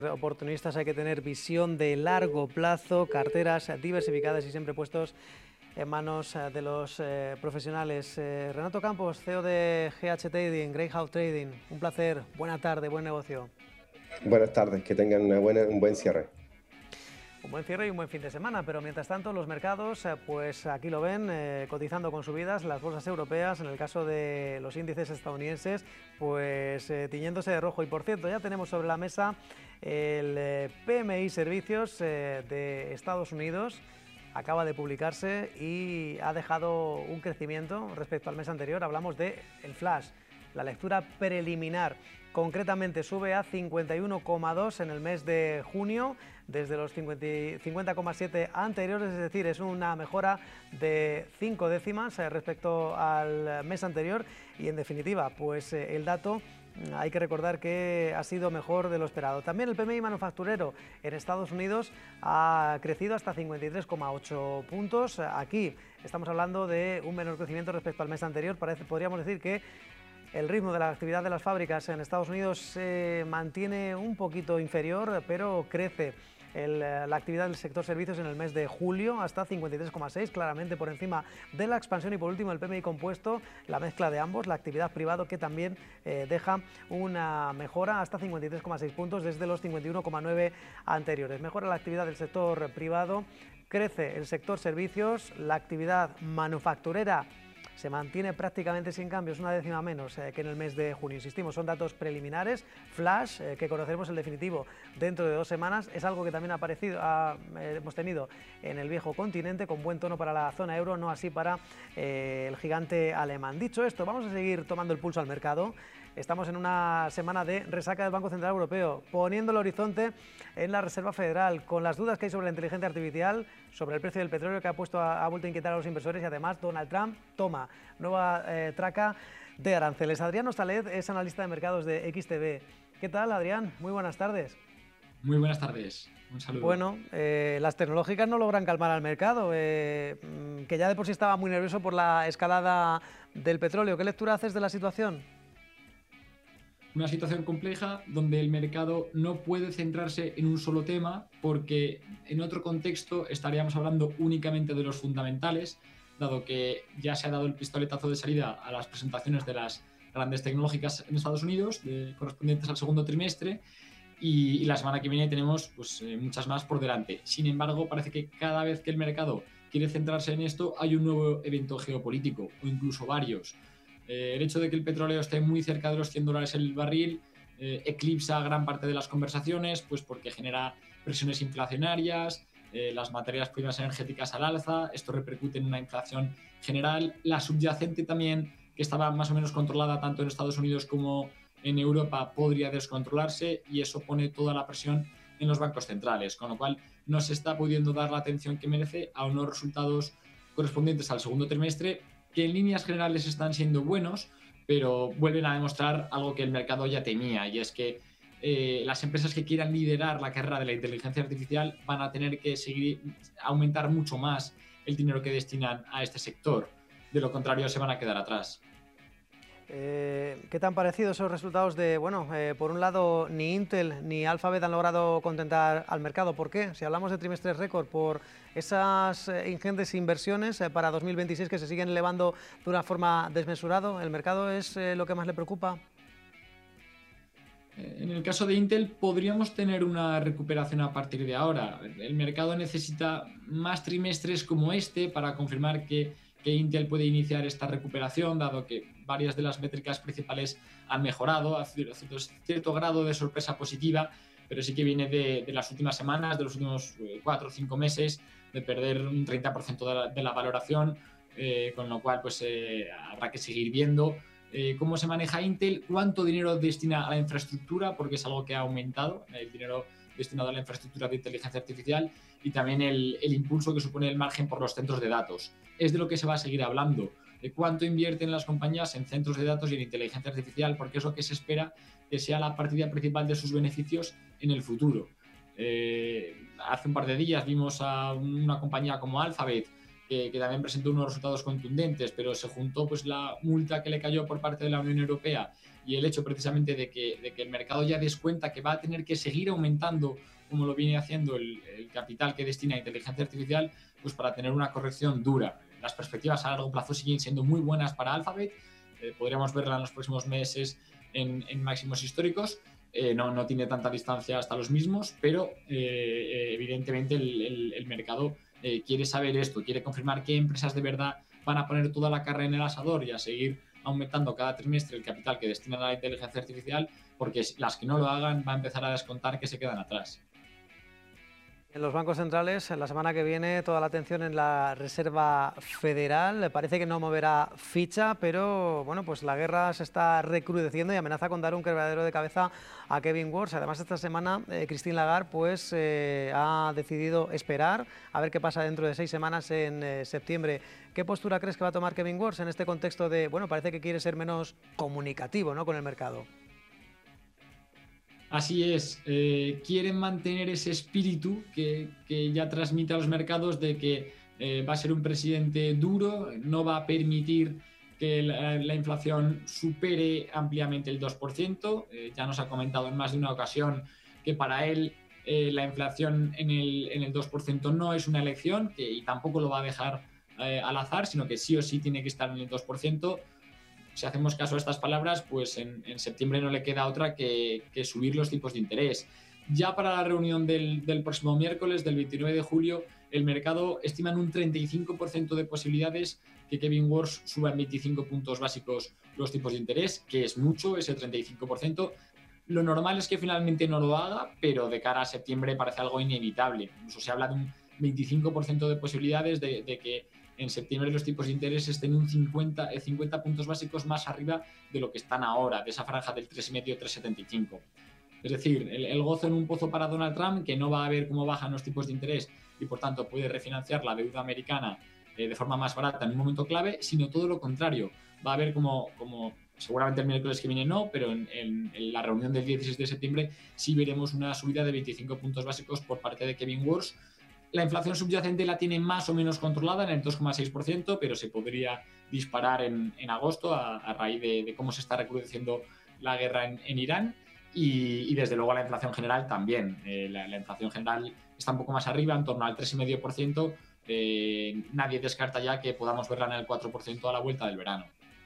Oportunistas hay que tener visión de largo plazo, carteras diversificadas y siempre puestos en manos de los profesionales. Renato Campos, CEO de GH Trading, Greyhound Trading, un placer, buena tarde, buen negocio. Buenas tardes, que tengan un buen cierre. Un buen cierre y un buen fin de semana, pero mientras tanto los mercados, pues aquí lo ven, cotizando con subidas, las bolsas europeas, en el caso de los índices estadounidenses, pues tiñéndose de rojo. Y por cierto, ya tenemos sobre la mesa el PMI Servicios de Estados Unidos, acaba de publicarse y ha dejado un crecimiento respecto al mes anterior. Hablamos de el flash, la lectura preliminar. Concretamente sube a 51,2 en el mes de junio, desde los 50,7 anteriores, es decir, es una mejora de 5 décimas respecto al mes anterior y en definitiva, pues el dato hay que recordar que ha sido mejor de lo esperado. También el PMI manufacturero en Estados Unidos ha crecido hasta 53,8 puntos. Aquí estamos hablando de un menor crecimiento respecto al mes anterior. Podríamos decir que el ritmo de la actividad de las fábricas en Estados Unidos se mantiene un poquito inferior, pero crece la actividad del sector servicios en el mes de julio hasta 53,6, claramente por encima de la expansión. Y por último el PMI compuesto, la mezcla de ambos, la actividad privado, que también deja una mejora hasta 53,6 puntos desde los 51,9 anteriores. Mejora la actividad del sector privado, crece el sector servicios, la actividad manufacturera se mantiene prácticamente sin cambios, una décima menos que en el mes de junio. Insistimos, son datos preliminares, flash, que conoceremos el definitivo dentro de 2 semanas. Es algo que también hemos tenido en el viejo continente, con buen tono para la zona euro, no así para el gigante alemán. Dicho esto, vamos a seguir tomando el pulso al mercado. Estamos en una semana de resaca del Banco Central Europeo, poniendo el horizonte en la Reserva Federal, con las dudas que hay sobre la inteligencia artificial, sobre el precio del petróleo, que ha vuelto a inquietar a los inversores, y además Donald Trump toma nueva traca de aranceles. Adrián Ostalet es analista de mercados de XTB. ¿Qué tal, Adrián? Muy buenas tardes. Muy buenas tardes, un saludo. Bueno, las tecnológicas no logran calmar al mercado, que ya de por sí estaba muy nervioso por la escalada del petróleo. ¿Qué lectura haces de la situación? Una situación compleja donde el mercado no puede centrarse en un solo tema, porque en otro contexto estaríamos hablando únicamente de los fundamentales, dado que ya se ha dado el pistoletazo de salida a las presentaciones de las grandes tecnológicas en Estados Unidos, correspondientes al segundo trimestre, y la semana que viene tenemos muchas más por delante. Sin embargo, parece que cada vez que el mercado quiere centrarse en esto, hay un nuevo evento geopolítico, o incluso varios. El hecho de que el petróleo esté muy cerca de los $100 el barril eclipsa gran parte de las conversaciones, pues porque genera presiones inflacionarias, las materias primas energéticas al alza, esto repercute en una inflación general, la subyacente también, que estaba más o menos controlada tanto en Estados Unidos como en Europa, podría descontrolarse, y eso pone toda la presión en los bancos centrales, con lo cual no se está pudiendo dar la atención que merece a unos resultados correspondientes al segundo trimestre, que en líneas generales están siendo buenos, pero vuelven a demostrar algo que el mercado ya temía, y es que las empresas que quieran liderar la carrera de la inteligencia artificial van a tener que aumentar mucho más el dinero que destinan a este sector. De lo contrario, se van a quedar atrás. ¿Qué te han parecido esos resultados de, por un lado, ni Intel ni Alphabet han logrado contentar al mercado? ¿Por qué? Si hablamos de trimestres récord, por esas ingentes inversiones para 2026 que se siguen elevando de una forma desmesurada, ¿el mercado es lo que más le preocupa? En el caso de Intel podríamos tener una recuperación a partir de ahora. El mercado necesita más trimestres como este para confirmar que Intel puede iniciar esta recuperación, dado que varias de las métricas principales han mejorado, a cierto grado de sorpresa positiva, pero sí que viene de las últimas semanas, de los últimos 4 o 5 meses, de perder un 30% de la valoración, con lo cual habrá que seguir viendo cómo se maneja Intel, cuánto dinero destina a la infraestructura, porque es algo que ha aumentado, el dinero destinado a la infraestructura de inteligencia artificial, y también el impulso que supone el margen por los centros de datos. Es de lo que se va a seguir hablando, de cuánto invierten las compañías en centros de datos y en inteligencia artificial, porque es lo que se espera que sea la partida principal de sus beneficios en el futuro. Hace un par de días vimos a una compañía como Alphabet, que también presentó unos resultados contundentes, pero se juntó la multa que le cayó por parte de la Unión Europea y el hecho precisamente de que el mercado ya descuenta que va a tener que seguir aumentando, como lo viene haciendo el capital que destina a inteligencia artificial, pues para tener una corrección dura. Las perspectivas a largo plazo siguen siendo muy buenas para Alphabet, podríamos verla en los próximos meses en máximos históricos. No tiene tanta distancia hasta los mismos, pero evidentemente el mercado quiere saber esto, quiere confirmar qué empresas de verdad van a poner toda la carne en el asador y a seguir aumentando cada trimestre el capital que destinan a la inteligencia artificial, porque las que no lo hagan va a empezar a descontar que se quedan atrás. En los bancos centrales, la semana que viene, toda la atención en la Reserva Federal. Parece que no moverá ficha, pero bueno, pues la guerra se está recrudeciendo y amenaza con dar un quebradero de cabeza a Kevin Warsh. Además, esta semana Christine Lagarde pues, ha decidido esperar a ver qué pasa dentro de 6 semanas en septiembre. ¿Qué postura crees que va a tomar Kevin Warsh en este contexto de, bueno, parece que quiere ser menos comunicativo, ¿no?, con el mercado? Así es, quieren mantener ese espíritu que ya transmite a los mercados de que va a ser un presidente duro, no va a permitir que la inflación supere ampliamente el 2%. Ya nos ha comentado en más de una ocasión que para él la inflación en el 2% no es una elección y tampoco lo va a dejar al azar, sino que sí o sí tiene que estar en el 2%. Si hacemos caso a estas palabras, pues en septiembre no le queda otra que subir los tipos de interés. Ya para la reunión del próximo miércoles, del 29 de julio, el mercado estima en un 35% de posibilidades que Kevin Warsh suba en 25 puntos básicos los tipos de interés, que es mucho, ese 35%. Lo normal es que finalmente no lo haga, pero de cara a septiembre parece algo inevitable. Incluso se habla de un 25% de posibilidades de que en septiembre los tipos de interés estén un 50 puntos básicos más arriba de lo que están ahora, de esa franja del 3,5-3,75. Es decir, el gozo en un pozo para Donald Trump, que no va a ver cómo bajan los tipos de interés y por tanto puede refinanciar la deuda americana de forma más barata en un momento clave, sino todo lo contrario. Va a ver como seguramente el miércoles que viene no, pero en la reunión del 16 de septiembre sí veremos una subida de 25 puntos básicos por parte de Kevin Warsh. La inflación subyacente la tiene más o menos controlada en el 2,6%, pero se podría disparar en agosto a raíz de cómo se está recrudeciendo la guerra en Irán. Y desde luego la inflación general también. La inflación general está un poco más arriba, en torno al 3,5%. Nadie descarta ya que podamos verla en el 4% a la vuelta del verano.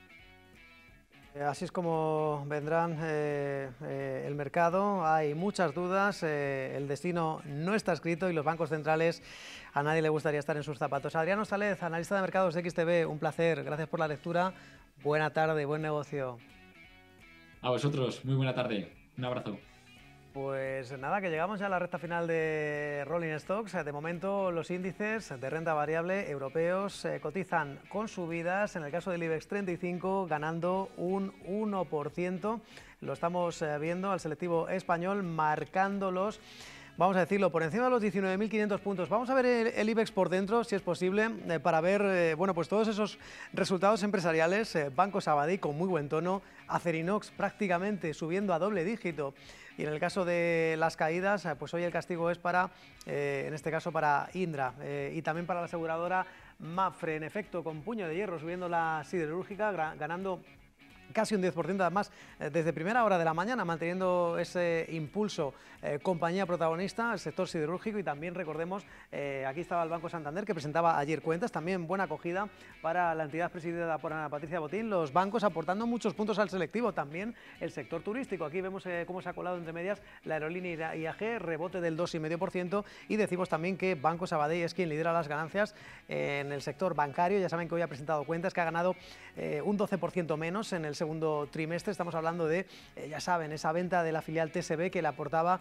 Así es como vendrán el mercado. Hay muchas dudas, el destino no está escrito y los bancos centrales, a nadie le gustaría estar en sus zapatos. Adrián Salez, analista de mercados de XTB, un placer, gracias por la lectura. Buena tarde, buen negocio. A vosotros, muy buena tarde, un abrazo. Pues nada, que llegamos ya a la recta final de Rolling Stocks. De momento los índices de renta variable europeos cotizan con subidas. En el caso del IBEX 35 ganando un 1%. Lo estamos viendo al selectivo español marcándolos, vamos a decirlo, por encima de los 19.500 puntos. Vamos a ver el IBEX por dentro, si es posible, para ver bueno, pues todos esos resultados empresariales. Banco Sabadell con muy buen tono, Acerinox prácticamente subiendo a doble dígito. Y en el caso de las caídas, pues hoy el castigo es para, en este caso, para Indra y también para la aseguradora Mapfre. En efecto, con puño de hierro subiendo la siderúrgica, ganando casi un 10%, además desde primera hora de la mañana, manteniendo ese impulso. Compañía protagonista, el sector siderúrgico, y también recordemos, aquí estaba el Banco Santander, que presentaba ayer cuentas, también buena acogida para la entidad presidida por Ana Patricia Botín. Los bancos aportando muchos puntos al selectivo, también el sector turístico. Aquí vemos cómo se ha colado entre medias la aerolínea IAG, rebote del 2,5%, y decimos también que Banco Sabadell es quien lidera las ganancias en el sector bancario. Ya saben que hoy ha presentado cuentas, que ha ganado un 12% menos en el segundo trimestre. Estamos hablando de, ya saben, esa venta de la filial TSB que le aportaba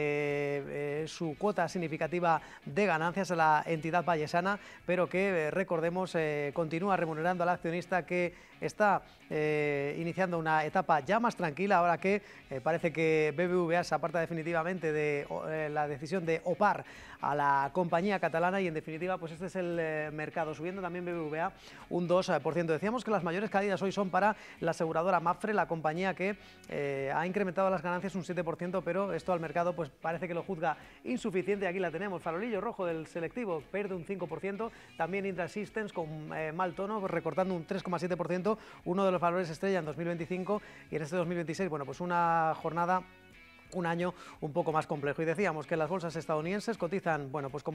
su cuota significativa de ganancias a la entidad vallesana, pero que, recordemos, continúa remunerando al accionista, que está iniciando una etapa ya más tranquila, ahora que parece que BBVA se aparta definitivamente de la decisión de OPAR a la compañía catalana, y en definitiva pues este es el mercado, subiendo también BBVA un 2%. Decíamos que las mayores caídas hoy son para la aseguradora Mapfre, la compañía que ha incrementado las ganancias un 7%, pero esto al mercado pues parece que lo juzga insuficiente. Aquí la tenemos, farolillo rojo del selectivo, pierde un 5%, también Indra Systems con mal tono, recortando un 3,7%, siendo uno de los valores estrella en 2025 y en este 2026, bueno, pues una jornada, un año un poco más complejo. Y decíamos que las bolsas estadounidenses cotizan, bueno, pues como